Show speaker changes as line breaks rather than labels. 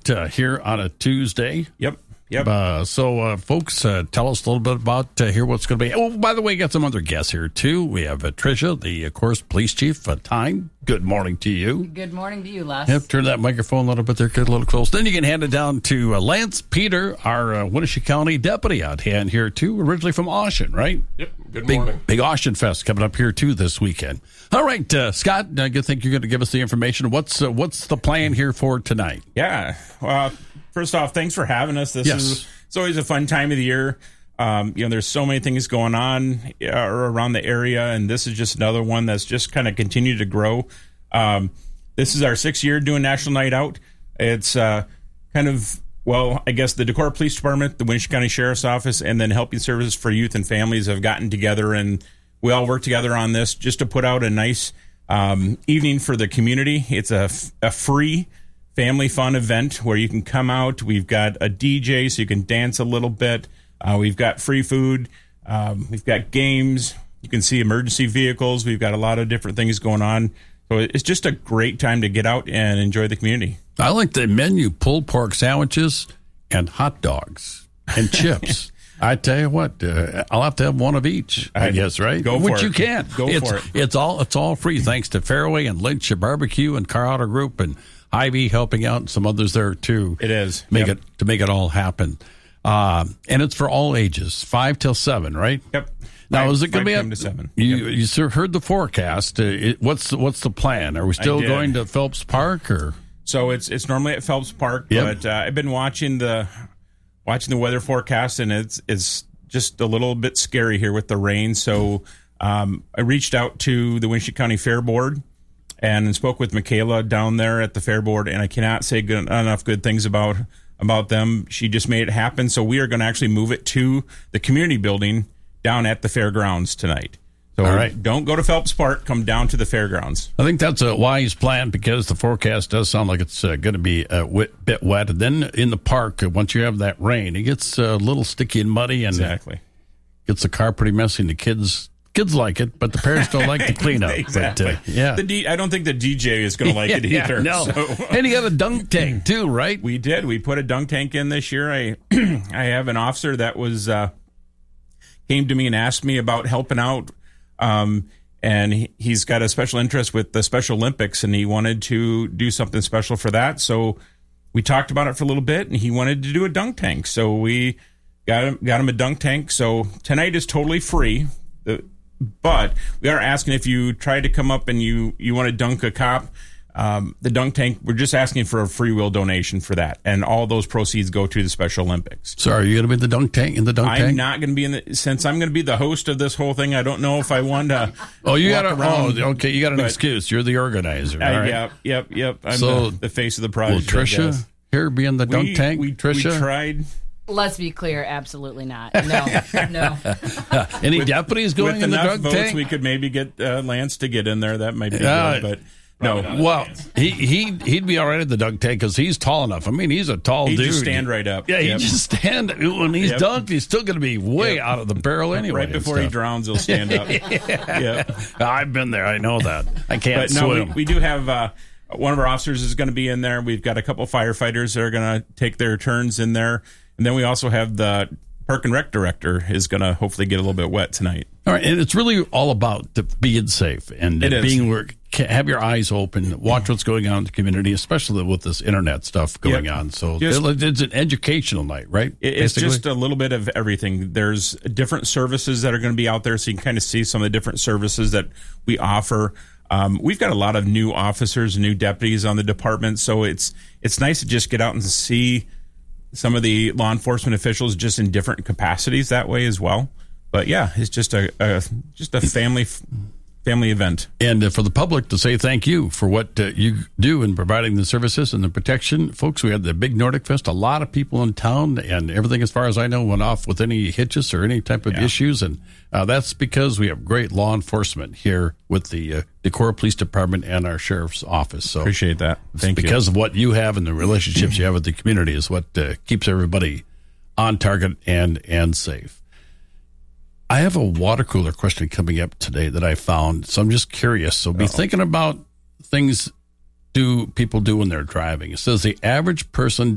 here on a Tuesday.
Yep.
So, folks, tell us a little bit about here what's going to be. Oh, by the way, got some other guests here, too. We have Tricia, the, of course, police chief, Tyne. Good morning to you.
Good morning to you, Les.
Yep, turn that microphone a little bit there, get a little close. Then you can hand it down to Lance Peter, our Winnebago County deputy out here, too, originally from Austin, right?
Yep, good morning.
Big Austin Fest coming up here, too, this weekend. All right, Scott, I think you're going to give us the information. What's the plan here for tonight?
Yeah, well, first off, thanks for having us. It's always a fun time of the year. There's so many things going on around the area, and this is just another one that's just kind of continued to grow. This is our 6th year doing National Night Out. It's I guess the Decorah Police Department, the Winnebago County Sheriff's Office, and then Helping Services for Youth and Families have gotten together, and we all work together on this just to put out a nice evening for the community. It's a free family fun event where you can come out. We've got a DJ so you can dance a little bit. We've got free food. We've got games. You can see emergency vehicles. We've got a lot of different things going on. So it's just a great time to get out and enjoy the community.
I like the menu: pulled pork sandwiches and hot dogs and chips. I tell you what, I'll have to have one of each, I guess, right?
Go for it.
Which you can.
Go for it.
It's all free, thanks to Fairway and Lynch Barbecue and Car Auto Group and Ivy helping out, and some others there too.
It is
to make it all happen, and it's for all ages, 5 till 7, right?
Yep.
Now, is it going to be
7?
You heard the forecast. What's the plan? Are we still going to Phelps Park or?
So it's normally at Phelps Park, but I've been watching the weather forecast, and it's just a little bit scary here with the rain. So I reached out to the Winnebago County Fair Board and spoke with Michaela down there at the Fair Board, and I cannot say enough good things about them. She just made it happen. So we are going to actually move it to the community building down at the fairgrounds tonight. So
all right.
Don't go to Phelps Park. Come down to the fairgrounds.
I think that's a wise plan because the forecast does sound like it's going to be a bit wet. And then in the park, once you have that rain, it gets a little sticky and muddy, and
exactly
gets the car pretty messy. And the kids like it, but the parents don't like the cleanup.
Exactly.
But,
I don't think the DJ is going to like it either.
No.
So.
And you got a dunk tank too, right?
We did. We put a dunk tank in this year. I have an officer that was came to me and asked me about helping out. And he's got a special interest with the Special Olympics, and he wanted to do something special for that. So we talked about it for a little bit, and he wanted to do a dunk tank. So we got him a dunk tank. So tonight is totally free, but we are asking if you try to come up and you want to dunk a cop. The dunk tank, we're just asking for a free will donation for that, and all those proceeds go to the Special Olympics.
So are you going to be in the dunk tank?
I'm not going to be since I'm going to be the host of this whole thing. I don't know if I want to.
You got an excuse. You're the organizer. Right?
Yep. I'm the face of the project.
Will Tricia here be in the dunk tank? Tricia,
we tried.
Let's be clear, absolutely not. No.
Any deputies going in the dunk
votes,
tank?
We could maybe get Lance to get in there. That might be good, but. No.
Well, he'd be all right at the dunk tank because he's tall enough. I mean, he's a tall dude.
He'd just stand right up.
Yeah, he'd just stand. When he's dunked, he's still going to be way out of the barrel anyway.
Right before he drowns, he'll stand up.
I've been there. I know that. I can't swim.
No, we do have one of our officers is going to be in there. We've got a couple firefighters that are going to take their turns in there. And then we also have the Park and Rec director is going to hopefully get a little bit wet tonight.
All right, and it's really all about being safe and have your eyes open, watch what's going on in the community, especially with this internet stuff going on. So it's an educational night, right?
It's just a little bit of everything. There's different services that are going to be out there, so you can kind of see some of the different services that we offer. We've got a lot of new officers, new deputies on the department, so it's nice to just get out and see some of the law enforcement officials just in different capacities that way as well. But yeah, it's just a family event. And
for the public to say thank you for what you do in providing the services and the protection. Folks, we had the big Nordic Fest. A lot of people in town, and everything, as far as I know, went off with any hitches or any type of issues. And that's because we have great law enforcement here with the Decorah Police Department and our Sheriff's Office. So
appreciate that. Thank you.
Because of what you have and the relationships you have with the community is what keeps everybody on target and safe. I have a water cooler question coming up today that I found, so I'm just curious. So be thinking about things people do when they're driving. It says the average person